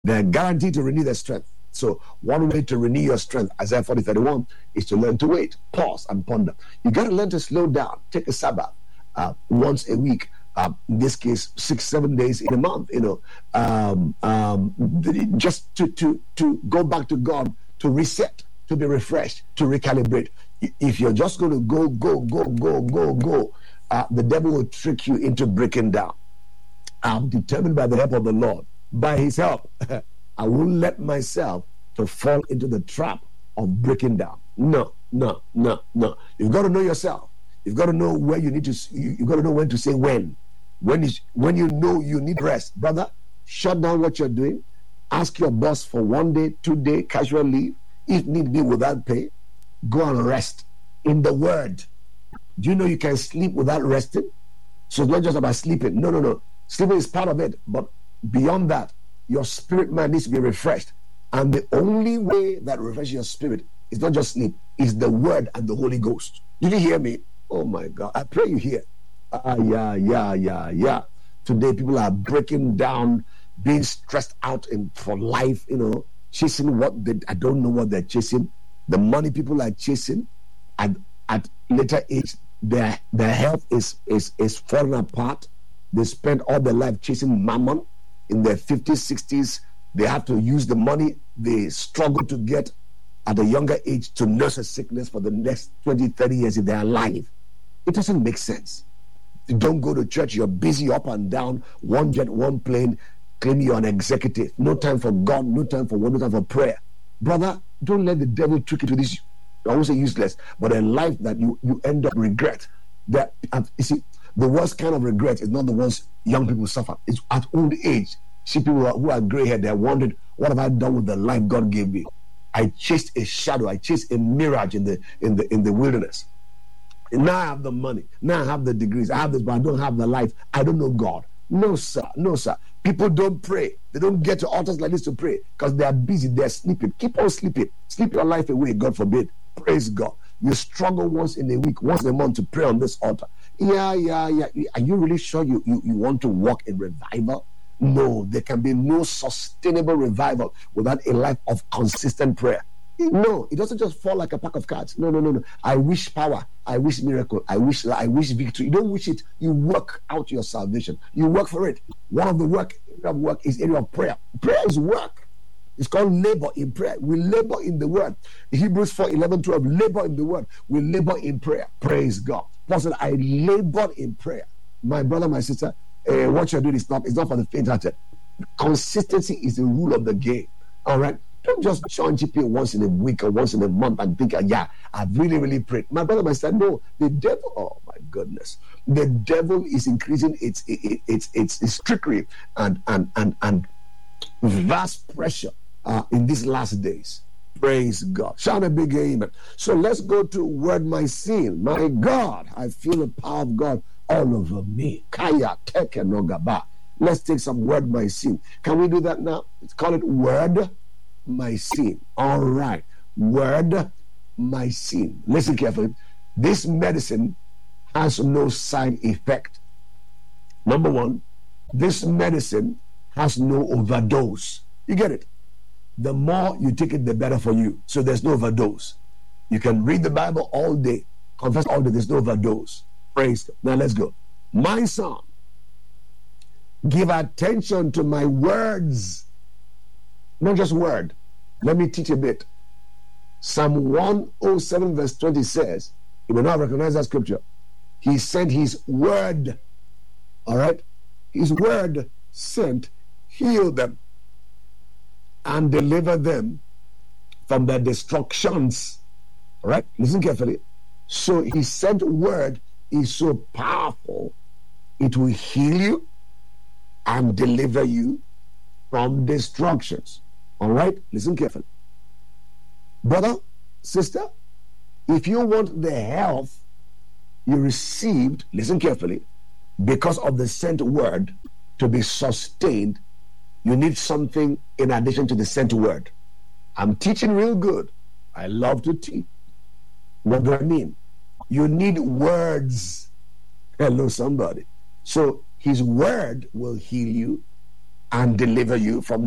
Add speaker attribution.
Speaker 1: They're guaranteed to renew their strength. So one way to renew your strength, Isaiah 40:31, is to learn to wait, pause, and ponder. You got to learn to slow down. Take a Sabbath once a week. In this case, 6-7 days in a month. Just to go back to God, to reset, to be refreshed, to recalibrate. If you're just going to go, the devil will trick you into breaking down. I'm determined by the help of the Lord. By his help, I won't let myself to fall into the trap of breaking down. No. You've got to know yourself. You've got to know where you need to. You've got to know when to say when. When you know you need rest, brother, shut down what you're doing. Ask your boss for 1 day, 2 day casual leave, if need be without pay. Go and rest in the Word. Do you know you can sleep without resting? So it's not just about sleeping. No. Sleeping is part of it, but beyond that, your spirit man needs to be refreshed. And the only way that refreshes your spirit is not just sleep, is the Word and the Holy Ghost. Did you hear me? Oh my God. I pray you hear. Yeah. Today people are breaking down, being stressed out for life, chasing I don't know what they're chasing. The money people are chasing at later age, their health is falling apart. They spend all their life chasing mammon. In their 50s, 60s, they have to use the money they struggle to get at a younger age to nurse a sickness for the next 20, 30 years if they're alive. It doesn't make sense. You don't go to church, you're busy up and down, one jet, one plane, claiming you're an executive. No time for God, no time for word, no time for prayer. Brother, don't let the devil trick you to this, I won't say useless, but a life that you end up regret. That, you see, the worst kind of regret is not the ones young people suffer. It's at old age. See people who are gray-haired, they're wondering, what have I done with the life God gave me? I chased a shadow, I chased a mirage in the wilderness. And now I have the money, now I have the degrees, I have this, but I don't have the life. I don't know God. No, sir. People don't pray. They don't get to altars like this to pray because they are busy, they're sleeping. Keep on sleeping. Sleep your life away, God forbid. Praise God. You struggle once in a week, once in a month to pray on this altar. Yeah. Are you really sure you want to walk in revival? No, there can be no sustainable revival without a life of consistent prayer. No, it doesn't just fall like a pack of cards. No. I wish power. I wish miracle. I wish victory. You don't wish it. You work out your salvation. You work for it. One of the area of work is area of prayer. Prayer is work. It's called labor in prayer. We labor in the word. Hebrews 4:11-12. Labor in the word. We labor in prayer. Praise God. Paul said, I labor in prayer. My brother, my sister, what you're doing is not for the faint-hearted. Consistency is the rule of the game. All right. Don't just join GP once in a week or once in a month and think, I've really prayed. My brother, my sister, no. The devil, oh my goodness, the devil is increasing its trickery and vast pressure in these last days. Praise God. Shout a big amen. So let's go to word my sin. My God, I feel the power of God all over me. Kaya teke no gaba. Let's take some word my sin. Can we do that now? Let's call it word my sin. All right. Word my sin. Listen carefully. This medicine has no side effect. Number one, this medicine has no overdose. You get it? The more you take it, the better for you. So there's no overdose. You can read the Bible all day, confess all day, there's no overdose. Praise God. Now let's go. My son, give attention to my words. Not just word. Let me teach a bit. Psalm 107 verse 20 says, you may not recognize that scripture. He sent his word. All right? His word sent, heal them, and deliver them from their destructions. All right? Listen carefully. So his sent word is so powerful, it will heal you and deliver you from destructions. All right? Listen carefully. Brother, sister, if you want the health you received, listen carefully, because of the sent word to be sustained, you need something in addition to the sent word. I'm teaching real good. I love to teach. What do I mean? You need words. Hello, somebody. So his word will heal you and deliver you from